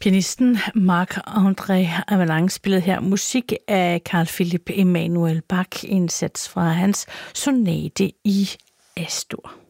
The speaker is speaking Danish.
Pianisten Marc-André Avelin spillede her musik af Carl Philipp Emanuel Bach, indsats fra hans sonate i Astor.